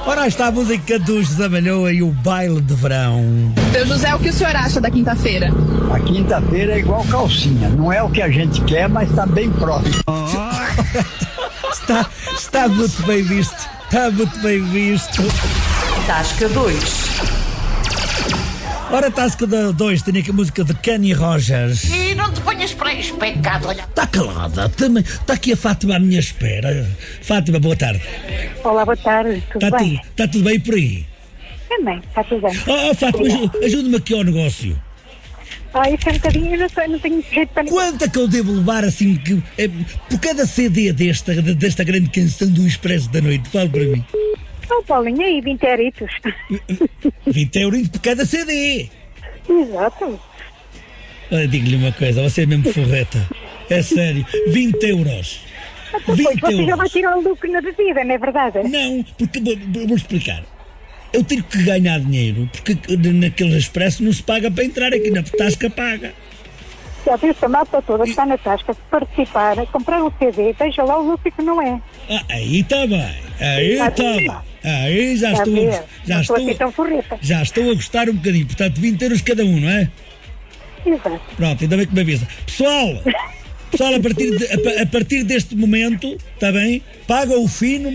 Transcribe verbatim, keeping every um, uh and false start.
Ora, está a música dos Zabalhoa e o baile de verão. Seu José, o que o senhor acha da quinta-feira? A quinta-feira é igual calcinha. Não é o que a gente quer, mas está bem próximo. está, está muito bem visto. Está muito bem visto. Tasca dois. Ora, Tasca dois, tem aqui a música de Kenny Rogers. E não te ponhas para aí, pecado, olha. Está calada, também. Está aqui a Fátima à minha espera. Fátima, boa tarde. Olá, boa tarde, tudo Está bem? tudo, está tudo bem por aí? Também, está tudo bem. Oh, oh Fátima, ajuda- ajuda-me aqui ao negócio. Ah, isso é um bocadinho, eu não sei, não tenho jeito para... Quanto é que eu devo levar assim que, é, por cada C D desta, desta grande canção do Expresso da Noite? Fala para mim. Oh, Paulinho, aí, vinte euritos. vinte euros por cada C D. Exato. Olha, digo-lhe uma coisa, você é mesmo forreta. É sério, vinte euros. Depois vinte você já vai euros. tirar o lucro na bebida, não é verdade? Não, porque vou, vou explicar. Eu tenho que ganhar dinheiro, porque naquele Expresso não se paga para entrar aqui, na Tasca paga. Já disse a malta toda que está na tasca, se participar, comprar um C D, veja lá o lucro que não é. Ah, aí está bem, aí Está está bem. bem. Aí já Está estou, bem. a, já, Não estou, estou assim tão forreta. já estou a gostar um bocadinho. Portanto, vinte euros cada um, não é? Exato. Pronto, ainda bem que me avisa. Pessoal, pessoal a, partir de, a, a partir deste momento, está bem? Paga o fino,